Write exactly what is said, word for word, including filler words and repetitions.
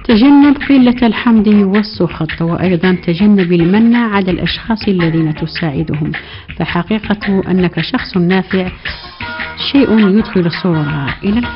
تجنب قلة الحمد والسخط، وأيضا تجنب المن على الأشخاص الذين تساعدهم، فحقيقة أنك شخص نافع شيء يدخل السرور إلى القلب.